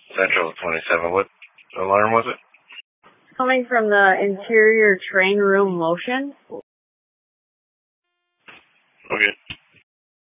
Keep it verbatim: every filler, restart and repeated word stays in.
Central twenty-seven. What alarm was it? Coming from the interior train room motion. Okay.